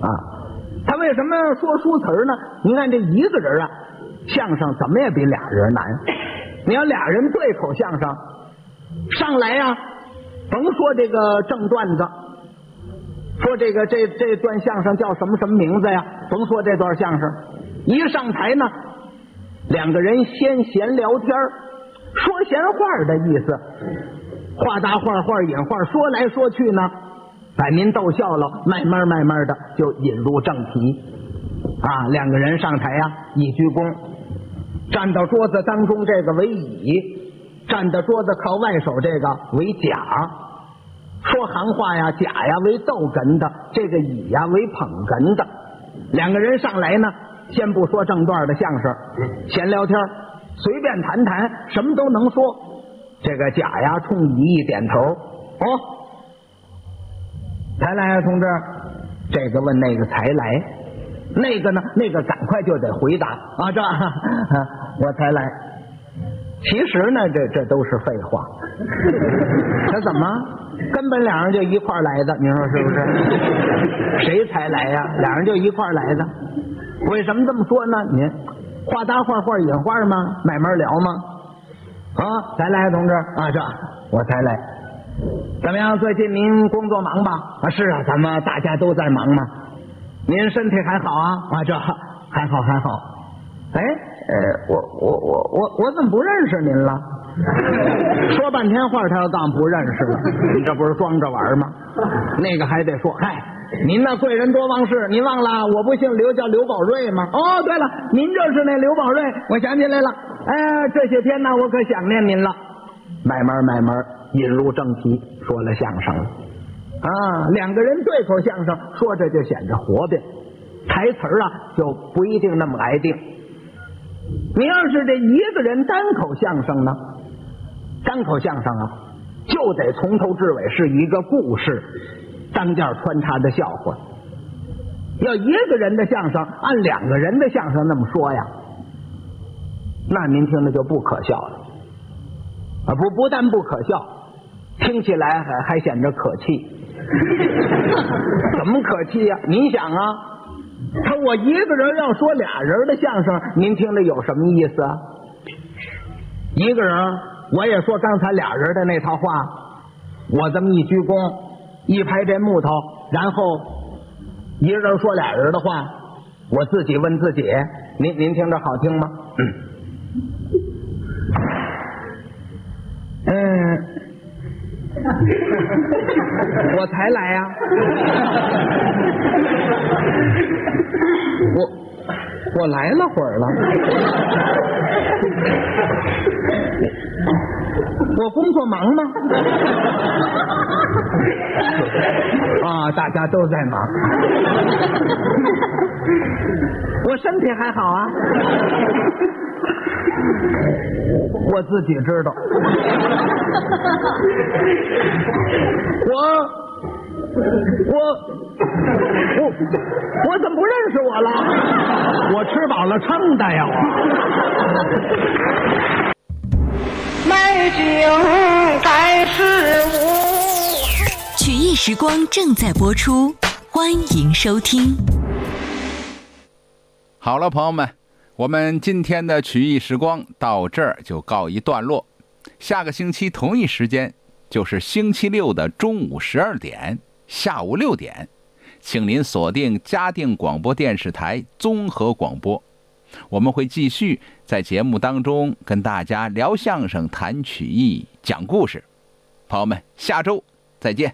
啊。他为什么说书词呢？您看这一个人啊，相声怎么也比俩人难。你要俩人对口相声，上来呀，甭说这个正段子，说这段相声叫什么什么名字呀，甭说这段相声，一上台呢，两个人先闲聊天，说闲话的意思，话搭话，话引话，说来说去呢，把您逗笑了，慢慢的就引入正题啊。两个人上台啊，一鞠躬，站到桌子当中这个为乙，站到桌子靠外手这个为甲，说行话呀，甲呀为逗哏的，这个乙呀为捧哏的。两个人上来呢，先不说正段的相声，闲聊天，随便谈谈，什么都能说。这个甲呀冲乙一点头，哦，才来啊，同志。这个问那个才来，那个呢，那个赶快就得回答啊，这我才来。其实呢，这都是废话。他怎么根本俩人就一块来的？你说是不是？谁才来呀？俩人就一块来的。为什么这么说呢？您话搭话，话引话吗？慢慢聊吗？啊，才来，同志啊，这我才来。怎么样？最近您工作忙吧？啊，是啊，咱们大家都在忙嘛。您身体还好啊？啊，这还好还好。哎，我怎么不认识您了？说半天话，他要当不认识了，你这不是装着玩吗？那个还得说，嗨，您那贵人多忘事，您忘了我不姓刘，叫刘宝瑞吗？哦，对了，您就是那刘宝瑞，我想起来了。哎呀，这些天呢，我可想念您了。慢慢引入正题，说了相声了啊。两个人对口相声，说着就显着活变，台词啊就不一定那么挨定。你要是这一个人单口相声呢，单口相声啊，就得从头至尾是一个故事，当间穿插的笑话。要一个人的相声按两个人的相声那么说呀，那您听着就不可笑了啊！不但不可笑，听起来还显着可气。怎么可气呀？您想啊，我一个人要说俩人的相声，您听着有什么意思啊？一个人我也说刚才俩人的那套话，我这么一鞠躬，一拍这木头，然后一个人说俩人的话，我自己问自己，您听着好听吗？我才来呀，我来了会儿了，我工作忙吗？啊，大家都在忙。我身体还好啊，我自己知道。我怎么不认识我了？我吃饱了撑的呀，我。 美景盖世无。 曲艺时光正在播出，欢迎收听。 好了，朋友们，我们今天的曲艺时光到这儿就告一段落。下个星期同一时间，就是星期六的中午12点、下午6点，请您锁定嘉定广播电视台综合广播。我们会继续在节目当中跟大家聊相声、谈曲艺、讲故事。朋友们，下周再见。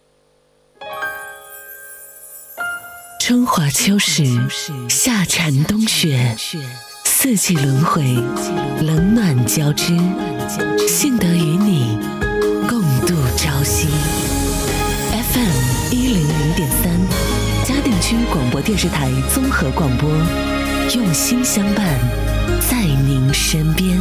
春华秋实，夏蝉冬雪，四季轮回，冷暖交织，幸得与你共度朝夕。FM 100.3，嘉定区广播电视台综合广播，用心相伴，在您身边。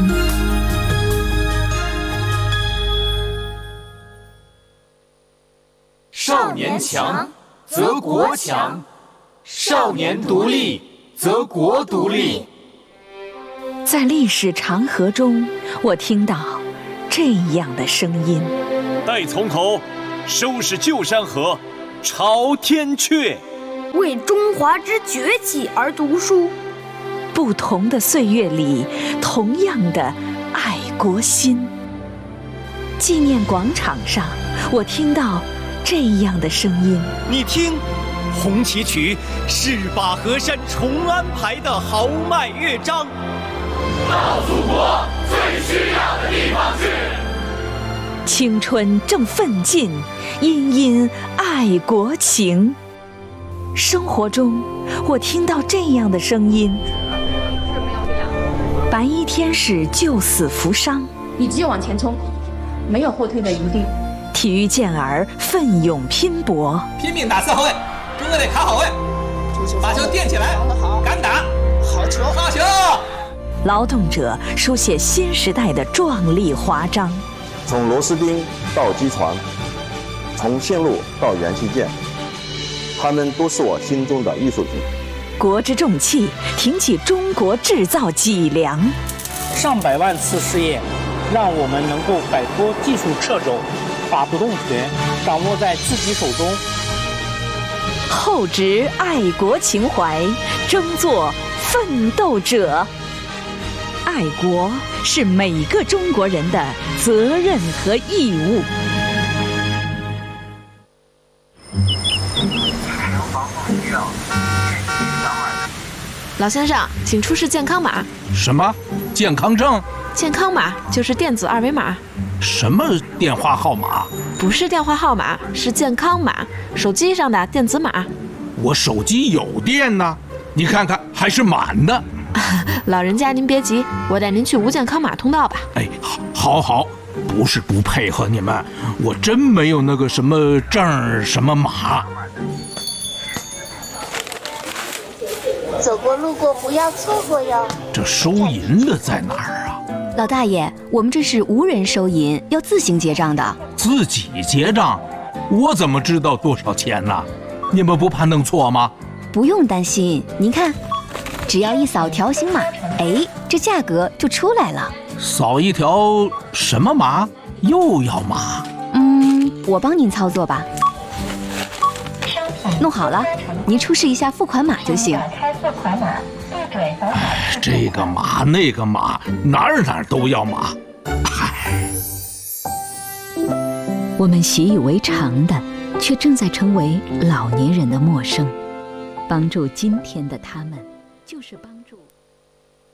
少年强则国强，少年独立则国独立。 在历史长河中，我听到这样的声音： 待从头收拾旧山河，朝天阙。 为中华之崛起而读书。 不同的岁月里，同样的爱国心。纪念广场上，我听到这样的声音： 你听，红旗曲是把河山重安排的豪迈乐章。 到祖国最需要的地方去。 青春正奋进，殷殷爱国情。生活中，我听到这样的声音：白衣天使救死扶伤， 你只有往前冲，没有后退的余地。 体育健儿奋勇拼搏， 拼命打4号位，中卫得卡好位，把球垫起来，敢打，好球，好球！ 劳动者书写新时代的壮丽华章。 从螺丝钉到机床，从线路到元器件，他们都是我心中的艺术品。 国之重器，挺起中国制造脊梁。 上百万次试验，让我们能够摆脱技术掣肘，把主动权掌握在自己手中。 厚植爱国情怀，争做奋斗者。爱国是每个中国人的责任和义务。 老先生，请出示健康码。 什么？健康证？ 健康码就是电子二维码。 什么电话号码？ 不是电话号码，是健康码，手机上的电子码。 我手机有电呢，你看看还是满的。 老人家您别急，我带您去无健康码通道吧。 哎，好，不是不配合你们，我真没有那个什么证什么码。 走过路过不要错过哟。 这收银的在哪儿啊？ 老大爷，我们这是无人收银，要自行结账的。 自己结账？我怎么知道多少钱呢？你们不怕弄错吗？ 不用担心，您看，只要一扫条形码，哎，这价格就出来了。 扫一条什么码？又要码？ 我帮您操作吧。弄好了，您出示一下付款码就行。 这个码那个码，哪儿都要码。 我们习以为常的，却正在成为老年人的陌生。帮助今天的他们，就是帮